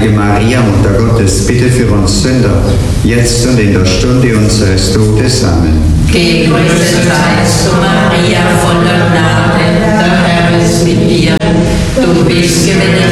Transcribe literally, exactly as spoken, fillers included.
Heilige Maria, Mutter Gottes, bitte für uns Sünder, jetzt und in der Stunde unseres Todes. Amen. Gegrüßet seist du, Maria, voller Gnade, der Herr ist mit dir. Du bist gebenedeit